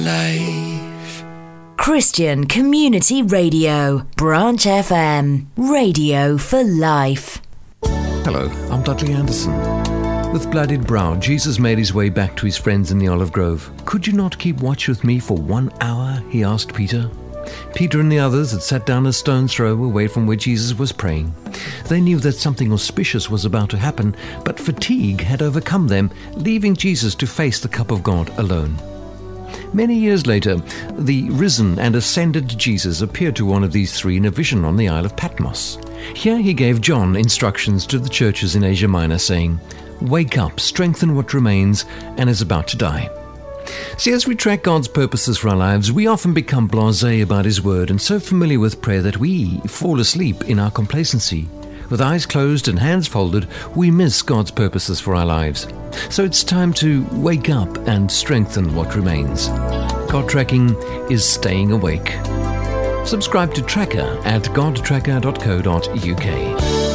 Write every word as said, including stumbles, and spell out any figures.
Life. Christian Community Radio, Branch F M, radio for life. Hello, I'm Dudley Anderson. With bloodied brow, Jesus made his way back to his friends in the olive grove. "Could you not keep watch with me for one hour?" he asked Peter. Peter and the others had sat down a stone's throw away from where Jesus was praying. They knew that something auspicious was about to happen, but fatigue had overcome them, leaving Jesus to face the cup of God alone. Many years later, the risen and ascended Jesus appeared to one of these three in a vision on the Isle of Patmos. Here he gave John instructions to the churches in Asia Minor, saying, "Wake up, strengthen what remains and is about to die." See, as we track God's purposes for our lives, we often become blasé about His Word and so familiar with prayer that we fall asleep in our complacency. With eyes closed and hands folded, we miss God's purposes for our lives. So it's time to wake up and strengthen what remains. God tracking is staying awake. Subscribe to Tracker at god tracker dot co dot uk.